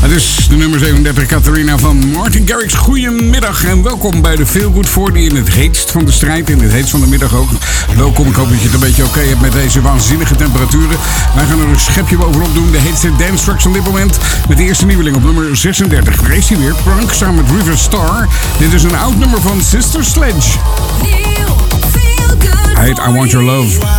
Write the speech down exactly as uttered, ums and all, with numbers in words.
Het is de nummer zevenendertig, Catharina van Martin Garrix. Goedemiddag en welkom bij de Feel Good veertig in het heetst van de strijd. In het heetst van de middag ook. Welkom, ik hoop dat je het een beetje oké hebt met deze waanzinnige temperaturen. Wij gaan er een schepje bovenop doen. De heetste dance tracks van dit moment. Met de eerste nieuweling op nummer zesendertig. Race hij weer, Prunk samen met River Star. Dit is een oud nummer van Sister Sledge. Hij heet I Want Your Love.